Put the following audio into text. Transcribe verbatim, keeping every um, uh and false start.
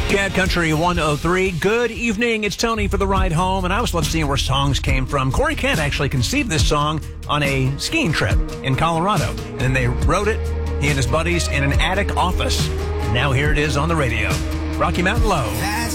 Cat Country one oh three. Good evening. It's Tony for the ride home, and I always love seeing where songs came from. Corey Kent actually conceived this song on a skiing trip in Colorado, and then they wrote it, he and his buddies, in an attic office. And now here it is on the radio. Rocky Mountain Low. That's